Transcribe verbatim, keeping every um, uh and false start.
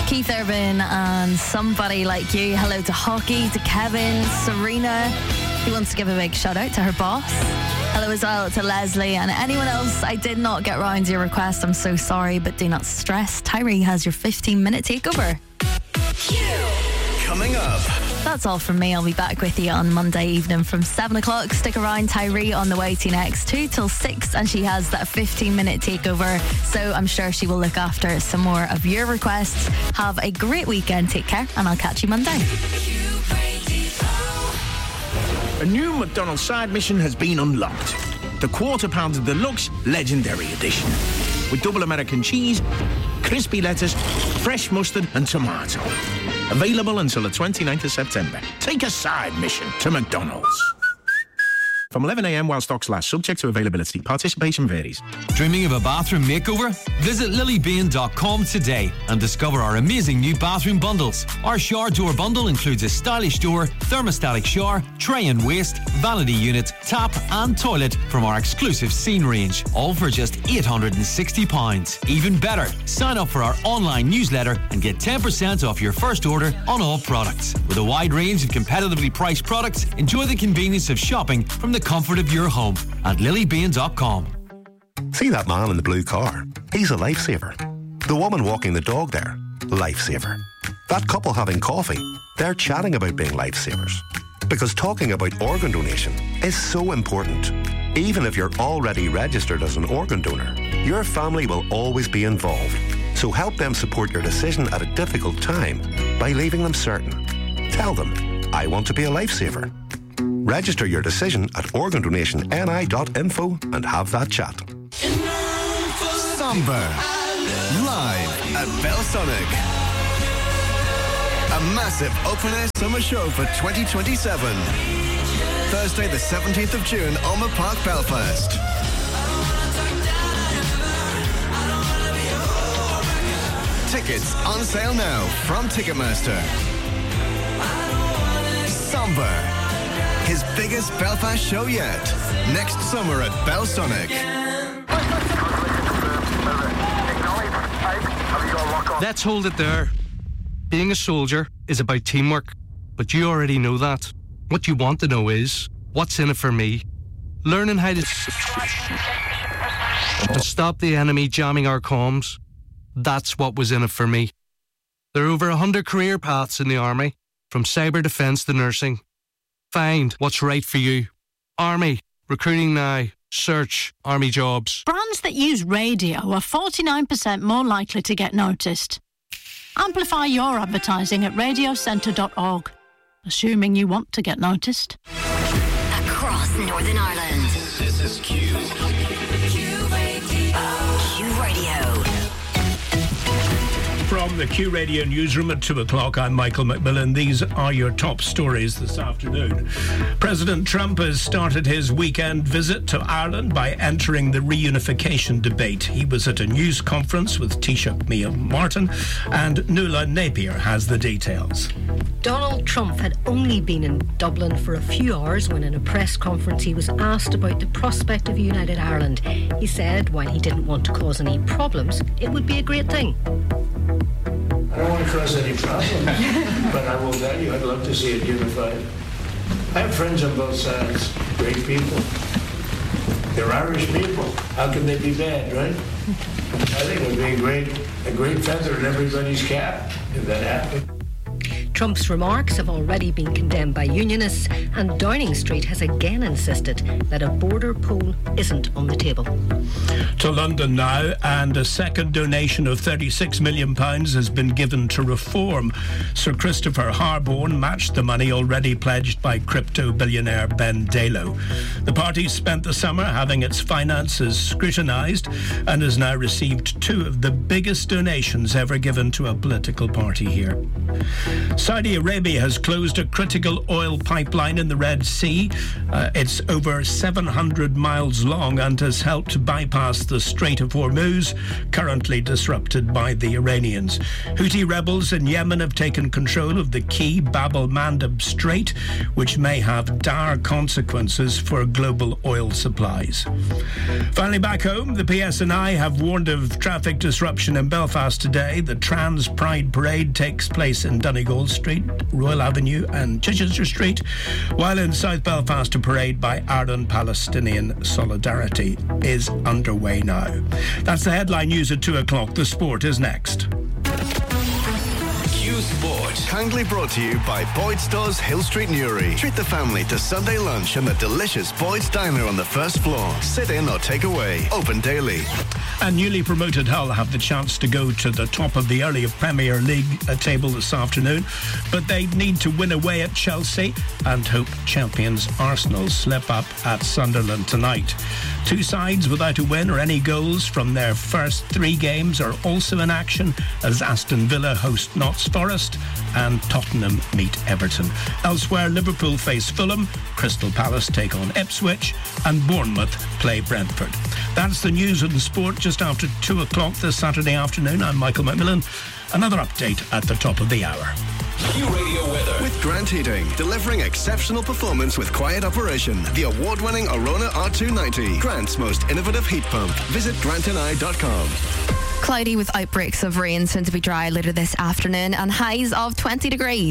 Keith Urban and Somebody Like You. Hello to Hockey, to Kevin, Serena, who wants to give a big shout out to her boss. Hello as well to Leslie and anyone else I did not get round to your request. I'm so sorry, but do not stress. Tyree has your fifteen minute takeover. Coming up. That's all from me. I'll be back with you on Monday evening from seven o'clock. Stick around. Tyree on the way to next two till six, and she has that fifteen minute takeover, so I'm sure she will look after some more of your requests. Have a great weekend. Take care, and I'll catch you Monday. A new McDonald's side mission has been unlocked. The Quarter Pounder Deluxe Legendary Edition. With double American cheese, crispy lettuce, fresh mustard and tomato. Available until the twenty-ninth of September. Take a side mission to McDonald's. From eleven a.m. while stocks last, subject to availability. Participation varies. Dreaming of a bathroom makeover? Visit lily bean dot com today and discover our amazing new bathroom bundles. Our shower door bundle includes a stylish door, thermostatic shower, tray and waste, vanity unit, tap and toilet from our exclusive Scene range, all for just eight hundred sixty pounds. Even better, sign up for our online newsletter and get ten percent off your first order on all products. With a wide range of competitively priced products, enjoy the convenience of shopping from the comfort of your home at lily bean dot com. See that man in the blue car? He's a lifesaver. The woman walking the dog there? Lifesaver. That couple having coffee? They're chatting about being lifesavers. Because talking about organ donation is so important. Even if you're already registered as an organ donor, your family will always be involved. So help them support your decision at a difficult time by leaving them certain. Tell them, I want to be a lifesaver. Register your decision at organ donation n i dot info and have that chat. Somber. Live at Belsonic. A massive open-air summer show for twenty twenty-seven. Thursday the seventeenth of June, Ulmer Park, Belfast. Tickets on sale now from Ticketmaster. Somber. His biggest Belfast show yet. Next summer at Belsonic. Let's hold it there. Being a soldier is about teamwork, but you already know that. What you want to know is, what's in it for me? Learning how to, to stop the enemy jamming our comms. That's what was in it for me. There are over a hundred career paths in the Army, from cyber defence to nursing. Find what's right for you. Army, recruiting now. Search Army jobs. Brands that use radio are forty-nine percent more likely to get noticed. Amplify your advertising at radio centre dot org, assuming you want to get noticed. Across Northern Ireland. This is Q. Q Radio. Q Radio. From the Q Radio newsroom at two o'clock, I'm Michael McMillan. These are your top stories this afternoon. President Trump has started his weekend visit to Ireland by entering the reunification debate. He was at a news conference with Taoiseach Mia Martin, and Nuala Napier has the details. Donald Trump had only been in Dublin for a few hours when in a press conference he was asked about the prospect of United Ireland. He said while he didn't want to cause any problems, it would be a great thing. I don't want to cause any problem, but I will tell you, I'd love to see it unified. I have friends on both sides, great people. They're Irish people. How can they be bad, right? I think it would be a great, a great feather in everybody's cap if that happened. Trump's remarks have already been condemned by unionists, and Downing Street has again insisted that a border poll isn't on the table. To London now, and a second donation of thirty-six million pounds has been given to Reform. Sir Christopher Harborne matched the money already pledged by crypto billionaire Ben Dalo. The party spent the summer having its finances scrutinised and has now received two of the biggest donations ever given to a political party here. Saudi Arabia has closed a critical oil pipeline in the Red Sea. Uh, it's over seven hundred miles long and has helped bypass the Strait of Hormuz, currently disrupted by the Iranians. Houthi rebels in Yemen have taken control of the key Bab el-Mandeb Strait, which may have dire consequences for global oil supplies. Finally, back home, the P S N I have warned of traffic disruption in Belfast today. The Trans Pride Parade takes place in Donegal Street, Royal Avenue and Chichester Street, while in South Belfast a parade by Ireland-Palestinian Solidarity is underway now. That's the headline news at two o'clock. The sport is next. Q Sport. Kindly brought to you by Boyd's Stores Hill Street Newry. Treat the family to Sunday lunch in the delicious Boyd's Diner on the first floor. Sit in or take away. Open daily. And newly promoted Hull have the chance to go to the top of the early Premier League table this afternoon, but they need to win away at Chelsea and hope champions Arsenal slip up at Sunderland tonight. Two sides without a win or any goals from their first three games are also in action as Aston Villa host Notts Forest and Tottenham meet Everton. Elsewhere, Liverpool face Fulham, Crystal Palace take on Ipswich and Bournemouth play Brentford. That's the news and sport just after two o'clock this Saturday afternoon. I'm Michael McMillan. Another update at the top of the hour. Q Radio weather. With Grant Heating, delivering exceptional performance with quiet operation. The award-winning Arona R two ninety, Grant's most innovative heat pump. Visit grant and I dot com. Cloudy with outbreaks of rain, soon to be dry later this afternoon, and highs of twenty degrees.